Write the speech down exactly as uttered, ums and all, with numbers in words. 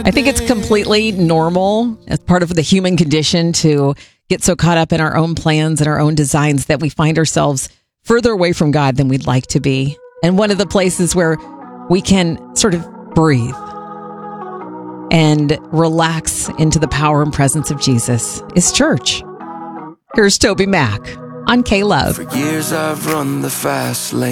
I think it's completely normal as part of the human condition to get so caught up in our own plans and our own designs that we find ourselves further away from God than we'd like to be. And one of the places where we can sort of breathe and relax into the power and presence of Jesus is church. Here's Toby Mac on K-Love. For years I've run the fast lane.